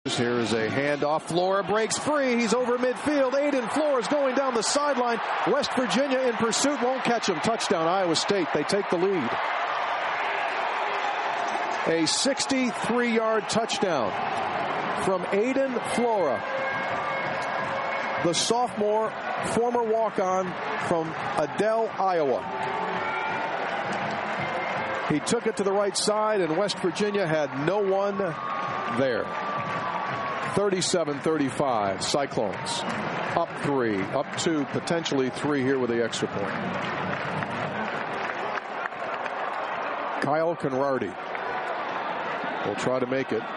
Here is a handoff. Flora breaks free. He's over midfield. Aiden Flores going down the sideline. West Virginia in pursuit. Won't catch him. Touchdown, Iowa State. They take the lead. A 63-yard touchdown from Aiden Flora, the sophomore, former walk-on from Adel, Iowa. He took it to the right side, and West Virginia had no one there. 37-35, Cyclones. Up 3, up 2, potentially 3 here with the extra point. Kyle Conradi will try to make it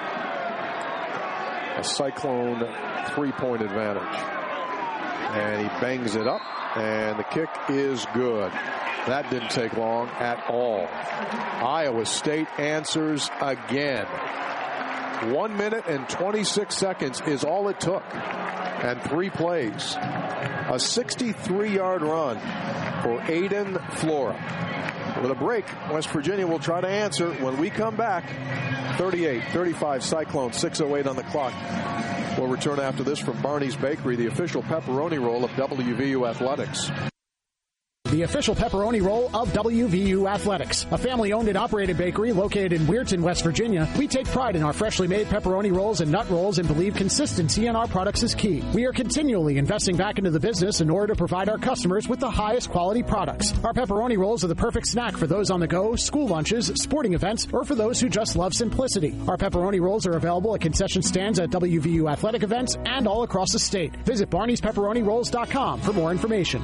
a Cyclone 3-point advantage. And he bangs it up, and the kick is good. That didn't take long at all. Iowa State answers again. 1 minute and 26 seconds is all it took, and 3 plays. A 63-yard run for Aiden Flora. With a break, West Virginia will try to answer when we come back. 38-35 Cyclones, 6:08 on the clock. We'll return after this from Barney's Bakery, the official pepperoni roll of WVU Athletics. The official pepperoni roll of WVU Athletics, a family-owned and operated bakery located in Weirton, West Virginia. We take pride in our freshly made pepperoni rolls and nut rolls and believe consistency in our products is key. We are continually investing back into the business in order to provide our customers with the highest quality products. Our pepperoni rolls are the perfect snack for those on the go, school lunches, sporting events, or for those who just love simplicity. Our pepperoni rolls are available at concession stands at WVU Athletic events and all across the state. Visit Barney'sPepperoniRolls.com for more information.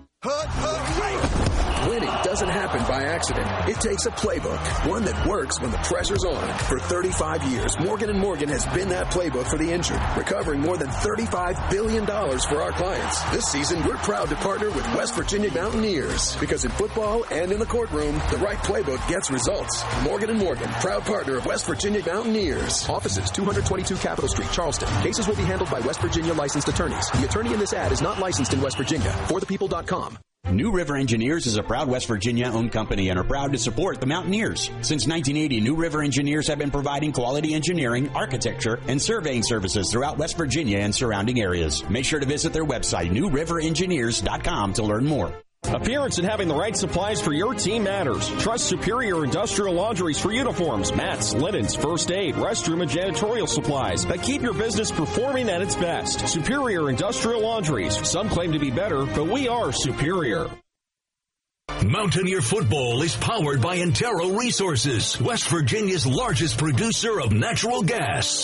Winning doesn't happen by accident. It takes a playbook, one that works when the pressure's on. For 35 years, Morgan & Morgan has been that playbook for the injured, recovering more than $35 billion for our clients. This season, we're proud to partner with West Virginia Mountaineers, because in football and in the courtroom, the right playbook gets results. Morgan & Morgan, proud partner of West Virginia Mountaineers. Offices, 222 Capitol Street, Charleston. Cases will be handled by West Virginia licensed attorneys. The attorney in this ad is not licensed in West Virginia. ForThePeople.com. New River Engineers is a proud West Virginia-owned company and are proud to support the Mountaineers. Since 1980, New River Engineers have been providing quality engineering, architecture, and surveying services throughout West Virginia and surrounding areas. Make sure to visit their website, newriverengineers.com, to learn more. Appearance and having the right supplies for your team matters. Trust Superior Industrial Laundries for uniforms, mats, linens, first aid, restroom, and janitorial supplies that keep your business performing at its best. Superior Industrial Laundries. Some claim to be better, but we are superior. Mountaineer football is powered by Antero Resources, West Virginia's largest producer of natural gas.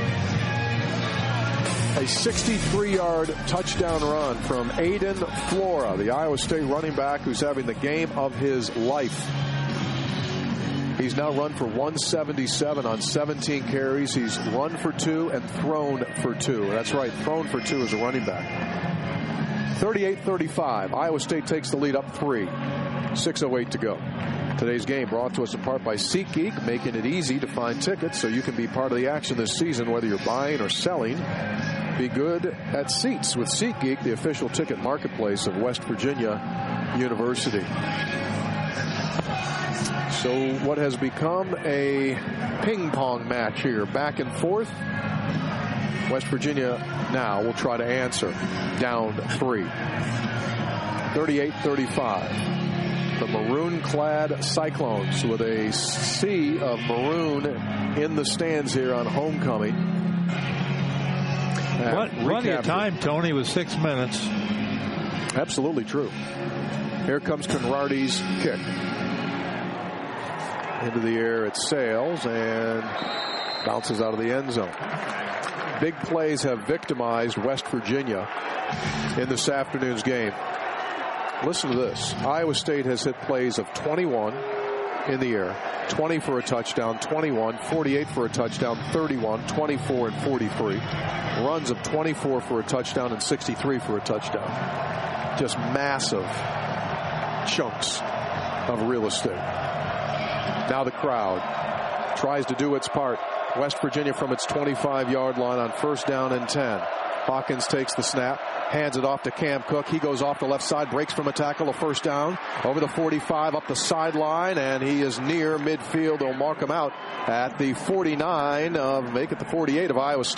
A 63-yard touchdown run from Aiden Flora, the Iowa State running back who's having the game of his life. He's now run for 177 on 17 carries. He's run for 2 and thrown for 2. That's right, thrown for 2 as a running back. 38-35. Iowa State takes the lead up 3. 6:08 to go. Today's game brought to us in part by SeatGeek, making it easy to find tickets so you can be part of the action this season, whether you're buying or selling. Be good at seats with SeatGeek, the official ticket marketplace of West Virginia University. So what has become a ping pong match here, back and forth. West Virginia now will try to answer, down 3. 38-35. The maroon-clad Cyclones with a sea of maroon in the stands here on homecoming. Plenty of time, Tony, with 6 minutes. Absolutely true. Here comes Conradi's kick. Into the air it sails and bounces out of the end zone. Big plays have victimized West Virginia in this afternoon's game. Listen to this. Iowa State has hit plays of 21 in the air, 20 for a touchdown, 21, 48 for a touchdown, 31, 24, and 43. Runs of 24 for a touchdown and 63 for a touchdown. Just massive chunks of real estate. Now the crowd tries to do its part. West Virginia from its 25-yard line on 1st down and 10. Hawkins takes the snap, hands it off to Cam Cook. He goes off the left side, breaks from a tackle, a 1st down, over the 45, up the sideline, and he is near midfield. They'll mark him out at the 49 of, make it the 48 of Iowa State.